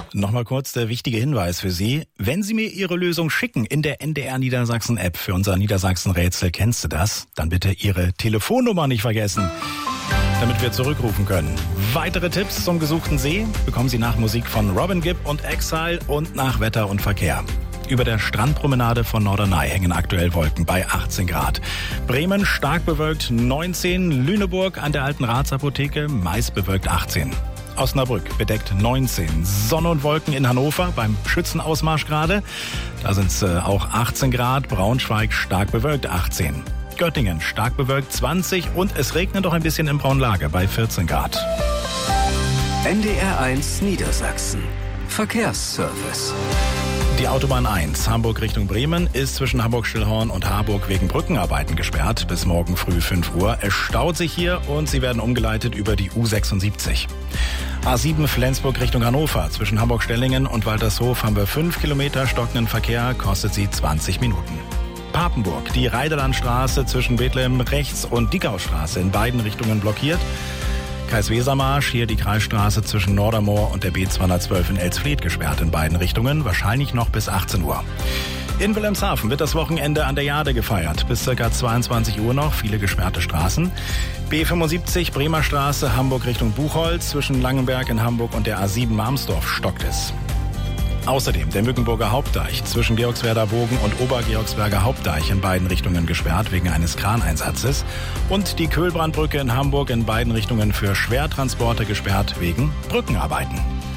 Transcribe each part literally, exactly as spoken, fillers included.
Nochmal kurz der wichtige Hinweis für Sie. Wenn Sie mir Ihre Lösung schicken in der N D R Niedersachsen-App für unser Niedersachsen-Rätsel, kennst du das? Dann bitte Ihre Telefonnummer nicht vergessen, damit wir zurückrufen können. Weitere Tipps zum gesuchten See bekommen Sie nach Musik von Robin Gibb und Exile und nach Wetter und Verkehr. Über der Strandpromenade von Norderney hängen aktuell Wolken bei achtzehn Grad. Bremen stark bewölkt neunzehn, Lüneburg an der alten Ratsapotheke meist bewölkt achtzehn. Osnabrück bedeckt neunzehn, Sonne und Wolken in Hannover beim Schützenausmarsch gerade. Da sind es äh, auch achtzehn Grad, Braunschweig stark bewölkt achtzehn. Göttingen stark bewölkt zwanzig und es regnet doch ein bisschen im Braunlage bei vierzehn Grad. N D R eins Niedersachsen. Verkehrsservice. Die Autobahn eins, Hamburg Richtung Bremen, ist zwischen Hamburg-Stillhorn und Harburg wegen Brückenarbeiten gesperrt bis morgen früh fünf Uhr. Es staut sich hier und Sie werden umgeleitet über die U sechsundsiebzig. A sieben Flensburg Richtung Hannover. Zwischen Hamburg-Stellingen und Waltershof haben wir fünf Kilometer stockenden Verkehr, kostet Sie zwanzig Minuten. Papenburg, die Reiderlandstraße zwischen Bethlehem rechts und Dickaustraße in beiden Richtungen blockiert. Kais-Weser-Marsch, hier die Kreisstraße zwischen Nordermoor und der B zweihundertzwölf in Elsfleth gesperrt in beiden Richtungen, wahrscheinlich noch bis achtzehn Uhr. In Wilhelmshaven wird das Wochenende an der Jade gefeiert. Bis ca. zweiundzwanzig Uhr noch, viele gesperrte Straßen. B fünfundsiebzig, Bremer Straße, Hamburg Richtung Buchholz, zwischen Langenberg in Hamburg und der A sieben Marmsdorf stockt es. Außerdem der Mückenburger Hauptdeich zwischen Georgswerder Bogen und Obergeorgsberger Hauptdeich in beiden Richtungen gesperrt wegen eines Kraneinsatzes. Und die Köhlbrandbrücke in Hamburg in beiden Richtungen für Schwertransporte gesperrt wegen Brückenarbeiten.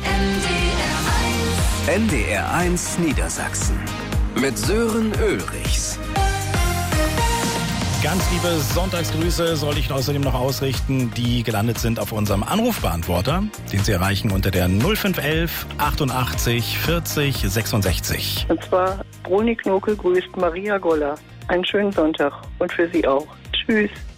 N D R eins Niedersachsen mit Sören Ulrichs. Ganz liebe Sonntagsgrüße soll ich außerdem noch ausrichten, die gelandet sind auf unserem Anrufbeantworter, den Sie erreichen unter der null fünf elf achtundachtzig vierzig sechsundsechzig. Und zwar Bruni Knokel grüßt Maria Goller. Einen schönen Sonntag und für Sie auch. Tschüss.